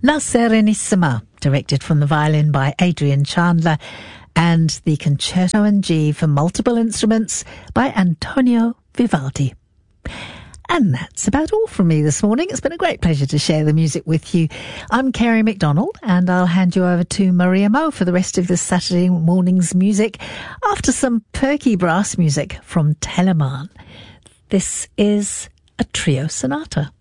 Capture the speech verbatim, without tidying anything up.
La Serenissima, directed from the violin by Adrian Chandler, and the Concerto in G for multiple instruments by Antonio Vivaldi. And that's about all from me this morning. It's been a great pleasure to share the music with you. I'm Kerry McDonald, and I'll hand you over to Maria Mo for the rest of this Saturday morning's music after some perky brass music from Telemann. This is a trio sonata.